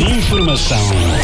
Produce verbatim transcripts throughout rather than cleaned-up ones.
Informação.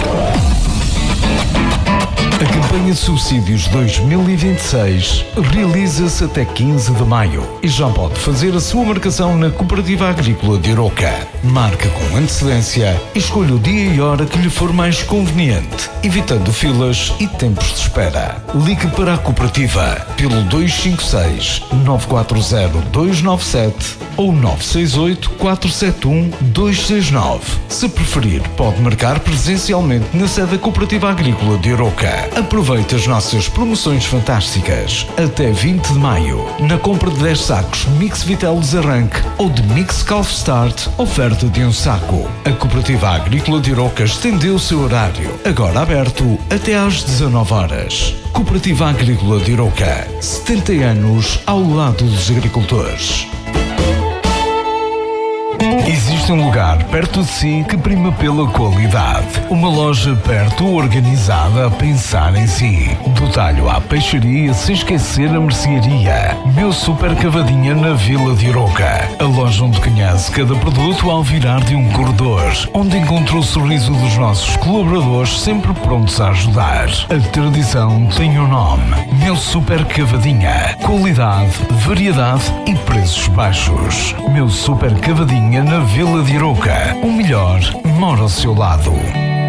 A campanha de subsídios dois mil e vinte e seis realiza-se até quinze de maio e já pode fazer a sua marcação na Cooperativa Agrícola de Arouca. Marque com antecedência e escolha o dia e hora que lhe for mais conveniente, evitando filas e tempos de espera. Ligue para a Cooperativa pelo dois cinco seis, nove quatro zero, dois nove sete ou nove seis oito, quatro sete um, dois seis nove. Se preferir, pode marcar presencialmente na sede da Cooperativa Agrícola de Arouca. Aproveite as nossas promoções fantásticas. Até vinte de maio, na compra de dez sacos Mix Vitel Desarranque ou de Mix Calf Start, oferta de um saco. A Cooperativa Agrícola de Arouca estendeu o seu horário, agora aberto até às dezanove horas. Cooperativa Agrícola de Arouca, setenta anos ao lado dos agricultores. Existe um lugar perto de si que prima pela qualidade. Uma loja perto, organizada, a pensar em si. Do talho à peixaria, sem esquecer a mercearia. Meu Super Cavadinha na Vila de Arouca. A loja onde conhece cada produto ao virar de um corredor. Onde encontra o sorriso dos nossos colaboradores, sempre prontos a ajudar. A tradição tem um nome. Meu Super Cavadinha. Qualidade, variedade e preços baixos. Meu Super Cavadinha na Vila de Arouca. O melhor mora ao seu lado.